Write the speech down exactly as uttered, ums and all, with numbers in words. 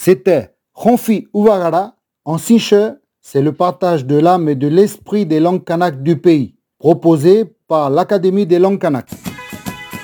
C'était Ronfi Ouagara en Sinche, c'est le partage de l'âme et de l'esprit des langues kanak du pays, proposé par l'Académie des langues kanak.